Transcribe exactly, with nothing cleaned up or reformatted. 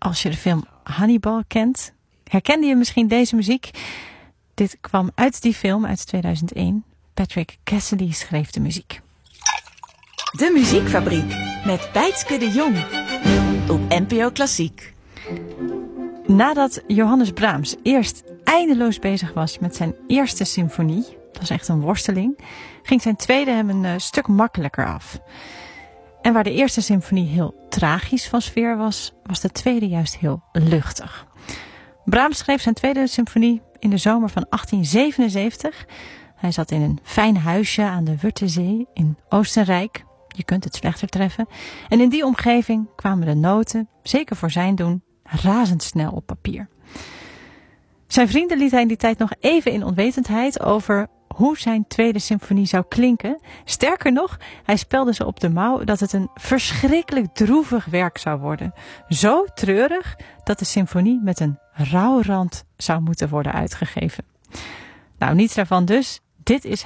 Als je de film Hannibal kent, herkende je misschien deze muziek. Dit kwam uit die film uit tweeduizend één. Patrick Cassidy schreef de muziek. De Muziekfabriek met Bijtske de Jong op N P O Klassiek. Nadat Johannes Brahms eerst eindeloos bezig was met zijn eerste symfonie, dat was echt een worsteling, ging zijn tweede hem een uh, stuk makkelijker af. En waar de eerste symfonie heel tragisch van sfeer was, was de tweede juist heel luchtig. Brahms schreef zijn tweede symfonie in de zomer van achttien zevenenzeventig. Hij zat in een fijn huisje aan de Wörthersee in Oostenrijk. Je kunt het slechter treffen. En in die omgeving kwamen de noten, zeker voor zijn doen, razendsnel op papier. Zijn vrienden liet hij in die tijd nog even in onwetendheid over hoe zijn tweede symfonie zou klinken. Sterker nog, hij spelde ze op de mouw dat het een verschrikkelijk droevig werk zou worden. Zo treurig dat de symfonie met een rouwrand zou moeten worden uitgegeven. Nou, niets daarvan dus. Dit is